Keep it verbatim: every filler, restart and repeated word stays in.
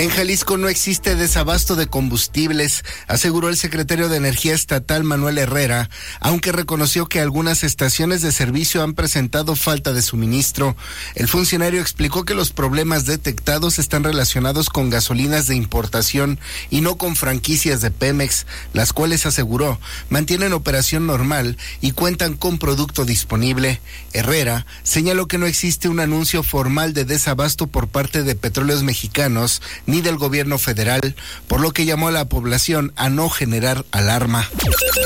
En Jalisco no existe desabasto de combustibles, aseguró el secretario de Energía Estatal Manuel Herrera, aunque reconoció que algunas estaciones de servicio han presentado falta de suministro. El funcionario explicó que los problemas detectados están relacionados con gasolinas de importación y no con franquicias de Pemex, las cuales, aseguró, mantienen operación normal y cuentan con producto disponible. Herrera señaló que no existe un anuncio formal de desabasto por parte de Petróleos Mexicanos ni del gobierno federal, por lo que llamó a la población a no generar alarma.